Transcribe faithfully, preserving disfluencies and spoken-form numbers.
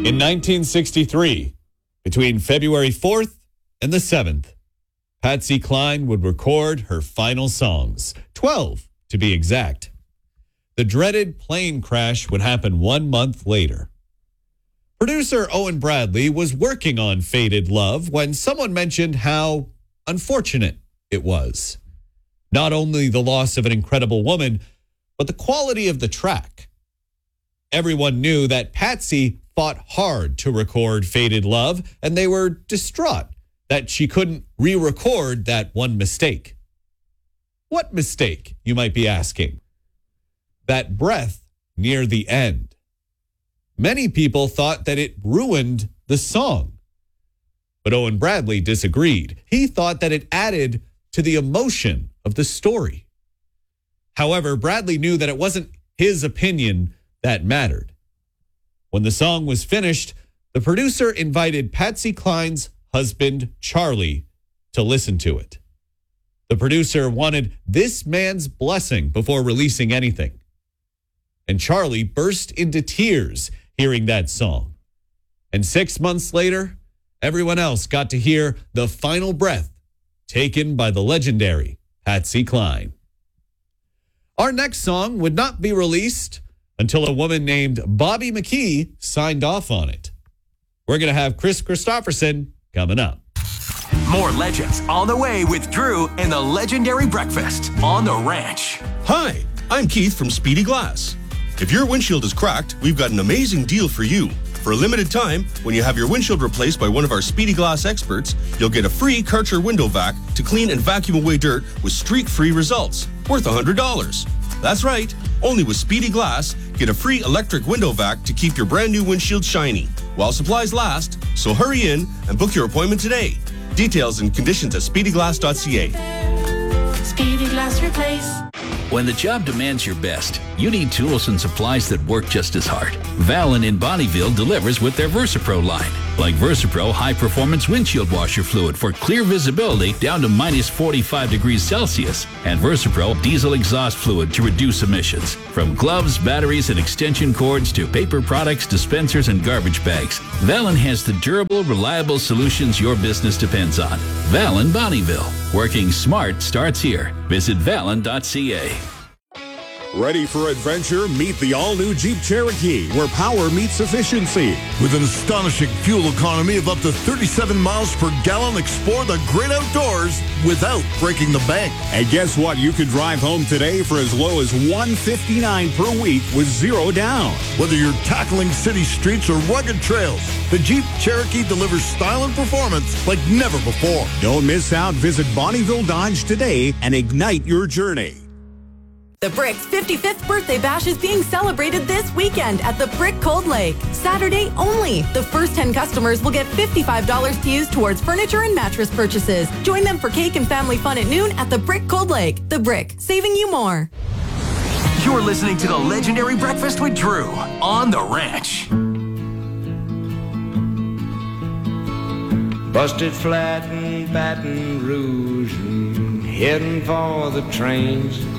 In nineteen sixty-three, between February fourth and the seventh, Patsy Cline would record her final songs, twelve to be exact. The dreaded plane crash would happen one month later. Producer Owen Bradley was working on Faded Love when someone mentioned how unfortunate it was. Not only the loss of an incredible woman, but the quality of the track. Everyone knew that Patsy fought hard to record Faded Love, and they were distraught that she couldn't re-record that one mistake. What mistake, you might be asking? That breath near the end. Many people thought that it ruined the song. But Owen Bradley disagreed. He thought that it added to the emotion of the story. However, Bradley knew that it wasn't his opinion that mattered. When the song was finished, the producer invited Patsy Cline's husband, Charlie, to listen to it. The producer wanted this man's blessing before releasing anything. And Charlie burst into tears hearing that song. And six months later, everyone else got to hear the final breath taken by the legendary Patsy Cline. Our next song would not be released until a woman named Bobby McKee signed off on it. We're going to have Chris Christopherson coming up. More legends on the way with Drew and the legendary breakfast on the ranch. Hi, I'm Keith from Speedy Glass. If your windshield is cracked, we've got an amazing deal for you. For a limited time, when you have your windshield replaced by one of our Speedy Glass experts, you'll get a free Karcher window vac to clean and vacuum away dirt with streak-free results, worth one hundred dollars. That's right, only with Speedy Glass, get a free electric window vac to keep your brand new windshield shiny while supplies last, so hurry in and book your appointment today. Details and conditions at speedy glass dot c a. Speedy Glass Replace. When the job demands your best, you need tools and supplies that work just as hard. Valin in Bonnyville delivers with their VersaPro line. Like VersaPro high-performance windshield washer fluid for clear visibility down to minus forty-five degrees Celsius. And VersaPro diesel exhaust fluid to reduce emissions. From gloves, batteries, and extension cords to paper products, dispensers, and garbage bags, Valin has the durable, reliable solutions your business depends on. Valin Bonnyville. Working smart starts here. Visit valin dot c a. Ready for adventure? Meet the all-new Jeep Cherokee, where power meets efficiency. With an astonishing fuel economy of up to thirty-seven miles per gallon, explore the great outdoors without breaking the bank. And guess what? You can drive home today for as low as one hundred fifty-nine dollars per week with zero down. Whether you're tackling city streets or rugged trails, the Jeep Cherokee delivers style and performance like never before. Don't miss out. Visit Bonnyville Dodge today and ignite your journey. The Brick's fifty-fifth birthday bash is being celebrated this weekend at the Brick Cold Lake. Saturday only. The first ten customers will get fifty-five dollars to use towards furniture and mattress purchases. Join them for cake and family fun at noon at the Brick Cold Lake. The Brick, saving you more. You're listening to the legendary breakfast with Drew on the ranch. Busted flat in Baton Rouge and heading for the trains.